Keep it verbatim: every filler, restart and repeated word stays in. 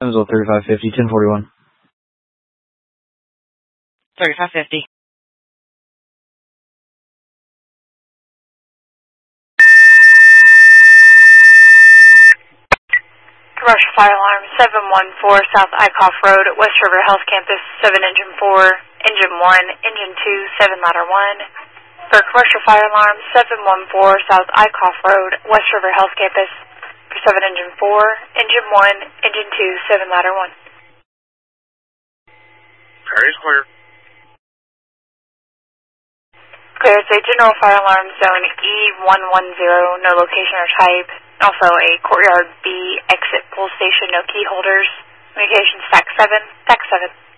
Evansville thirty-five fifty, ten forty-one. thirty-five fifty. Commercial fire alarm seven one four South Eichhoff Road, West River Health Campus, seven engine four, engine one, engine two, seven ladder one. For commercial fire alarm seven one four South Eichhoff Road, West River Health Campus, for seven engine four, engine one, engine two, seven ladder one. Area is clear. Clear, it's a general fire alarm zone E one one zero, no location or type. Also a courtyard B exit pull station, no key holders. Communication stack seven, stack seven.